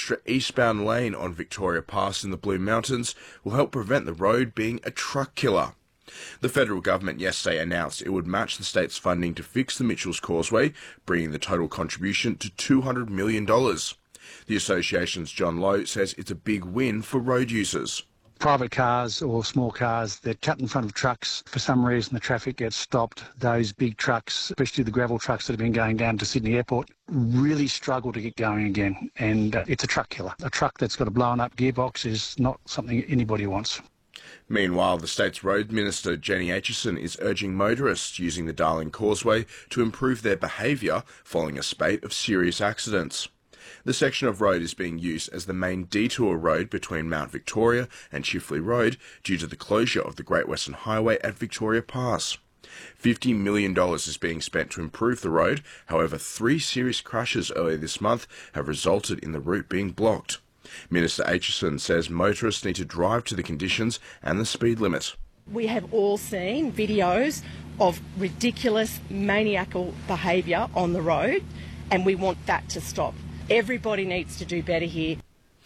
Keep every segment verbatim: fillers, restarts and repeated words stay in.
extra eastbound lane on Victoria Pass in the Blue Mountains will help prevent the road being a truck killer. The federal government yesterday announced it would match the state's funding to fix the Mitchells Causeway, bringing the total contribution to two hundred million dollars. The association's John Lowe says it's a big win for road users. Private cars or small cars that cut in front of trucks, for some reason the traffic gets stopped. Those big trucks, especially the gravel trucks that have been going down to Sydney Airport, really struggle to get going again. And uh, it's a truck killer. A truck that's got a blown up gearbox is not something anybody wants. Meanwhile, the state's road minister, Jenny Aitchison, is urging motorists using the Darling Causeway to improve their behaviour following a spate of serious accidents. The section of road is being used as the main detour road between Mount Victoria and Chifley Road due to the closure of the Great Western Highway at Victoria Pass. fifty million dollars is being spent to improve the road. However, three serious crashes earlier this month have resulted in the route being blocked. Minister Aitchison says motorists need to drive to the conditions and the speed limit. We have all seen videos of ridiculous, maniacal behaviour on the road, and we want that to stop. Everybody needs to do better here.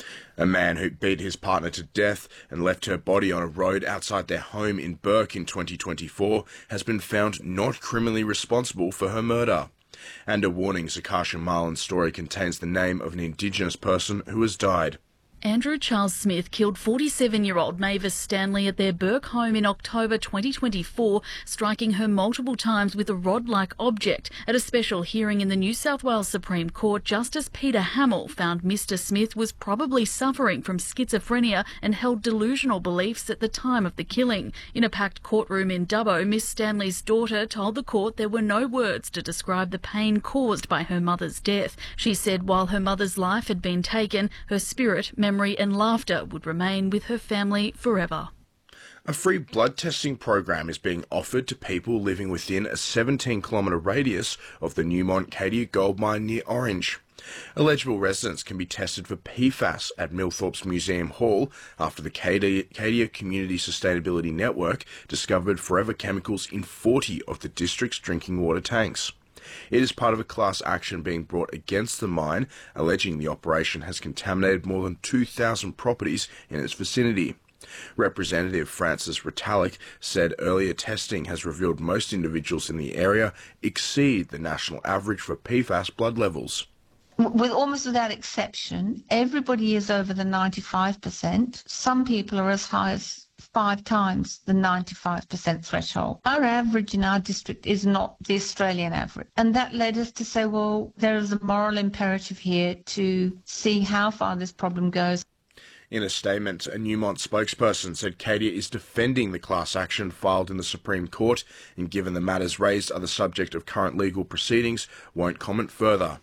A man who beat his partner to death and left her body on a road outside their home in Burke in twenty twenty-four has been found not criminally responsible for her murder. And a warning, Zakasha Marlin's story contains the name of an Indigenous person who has died. Andrew Charles Smith killed forty-seven-year-old Mavis Stanley at their Burke home in October twenty twenty-four, striking her multiple times with a rod-like object. At a special hearing in the New South Wales Supreme Court, Justice Peter Hamill found Mister Smith was probably suffering from schizophrenia and held delusional beliefs at the time of the killing. In a packed courtroom in Dubbo, Miss Stanley's daughter told the court there were no words to describe the pain caused by her mother's death. She said while her mother's life had been taken, her spirit, memory and laughter would remain with her family forever. A free blood testing program is being offered to people living within a seventeen kilometre radius of the Newmont Cadia gold mine near Orange. Eligible residents can be tested for P FAS at Millthorpe's Museum Hall after the Cadia, Cadia Community Sustainability Network discovered forever chemicals in forty of the district's drinking water tanks. It is part of a class action being brought against the mine, alleging the operation has contaminated more than two thousand properties in its vicinity. Representative Francis Ritalik said earlier testing has revealed most individuals in the area exceed the national average for P FAS blood levels. With almost without exception, everybody is over the ninety-five percent. Some people are as high as five times the ninety-five percent threshold. Our average in our district is not the Australian average. And that led us to say, well, there is a moral imperative here to see how far this problem goes. In a statement, a Newmont spokesperson said Cadia is defending the class action filed in the Supreme Court, and given the matters raised are the subject of current legal proceedings, won't comment further.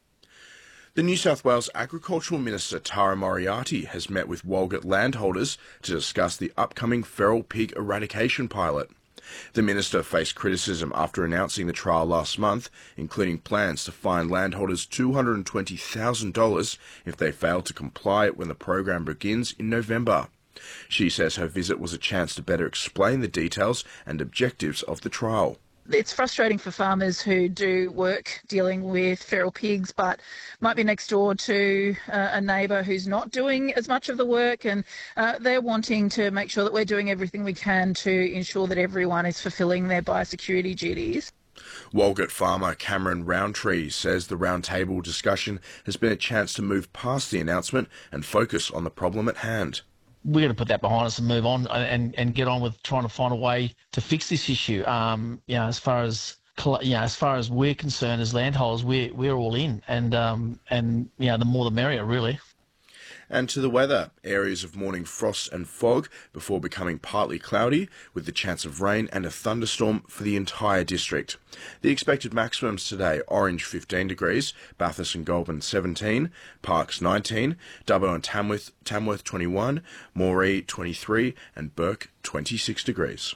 The New South Wales Agricultural Minister Tara Moriarty has met with Walgett landholders to discuss the upcoming feral pig eradication pilot. The minister faced criticism after announcing the trial last month, including plans to fine landholders two hundred twenty thousand dollars if they fail to comply when the program begins in November. She says her visit was a chance to better explain the details and objectives of the trial. It's frustrating for farmers who do work dealing with feral pigs but might be next door to uh, a neighbour who's not doing as much of the work, and uh, they're wanting to make sure that we're doing everything we can to ensure that everyone is fulfilling their biosecurity duties. Walgett farmer Cameron Roundtree says the roundtable discussion has been a chance to move past the announcement and focus on the problem at hand. We're going to put that behind us and move on and, and get on with trying to find a way to fix this issue. Um, you know, as far as you know, as far as we're concerned as landholders, we're we're all in, and um, and you know, the more the merrier, really. And to the weather, areas of morning frost and fog before becoming partly cloudy with the chance of rain and a thunderstorm for the entire district. The expected maximums today: Orange fifteen degrees, Bathurst and Goulburn seventeen, Parkes nineteen, Dubbo and Tamworth, Tamworth twenty-one, Moree twenty-three and Burke twenty-six degrees.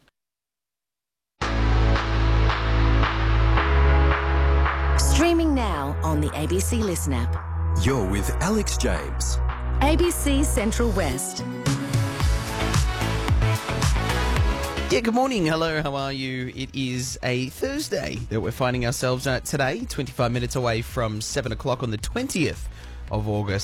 Streaming now on the A B C Listen app. You're with Alex James. A B C Central West. Yeah, good morning. Hello, how are you? It is a Thursday that we're finding ourselves at today, twenty-five minutes away from seven o'clock on the twentieth of August.